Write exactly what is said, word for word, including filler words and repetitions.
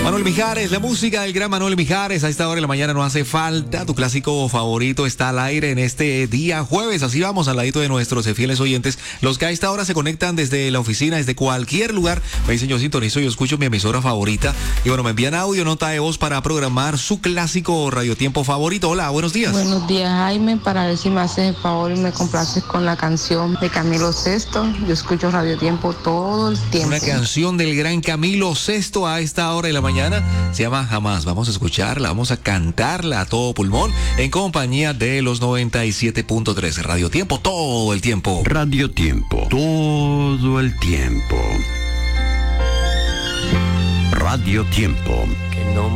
Manuel Mijares, la música del gran Manuel Mijares. A esta hora de la mañana no hace falta. Tu clásico favorito está al aire en este día jueves. Así vamos al ladito de nuestros fieles oyentes, los que a esta hora se conectan desde la oficina, desde cualquier lugar. Me dicen, yo sintonizo, yo escucho mi emisora favorita. Y bueno, me envían audio, nota de voz para programar su clásico radiotiempo favorito. Hola, buenos días. Buenos días, Jaime. Para ver si me haces el favor y me complaces con la canción de Camilo Sesto. Yo escucho Radiotiempo todo el tiempo. Una canción del gran Camilo Sesto a esta hora de la mañana. Se llama Jamás. Vamos a escucharla, vamos a cantarla a todo pulmón en compañía de los noventa y siete punto tres. Radio Tiempo todo el tiempo. Radio Tiempo todo el tiempo. Radio Tiempo.